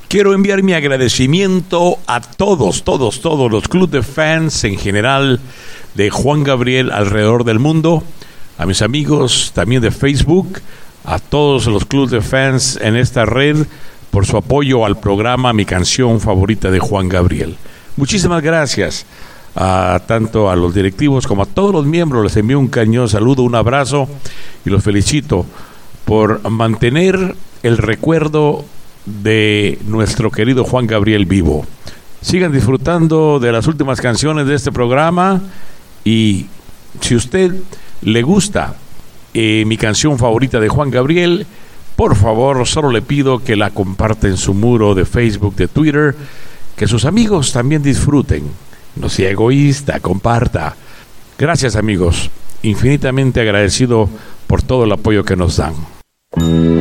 Quiero enviar mi agradecimiento a todos los clubes de fans en general de Juan Gabriel alrededor del mundo, a mis amigos también de Facebook, a todos los clubes de fans en esta red por su apoyo al programa Mi Canción Favorita de Juan Gabriel. Muchísimas gracias tanto a los directivos como a todos los miembros. Les envío un cañón saludo, un abrazo y los felicito por mantener el recuerdo de nuestro querido Juan Gabriel vivo. Sigan disfrutando de las últimas canciones de este programa y si usted le gusta mi canción favorita de Juan Gabriel, por favor, solo le pido que la comparta en su muro de Facebook, de Twitter, que sus amigos también disfruten. No sea egoísta, comparta. Gracias, amigos. Infinitamente agradecido por todo el apoyo que nos dan.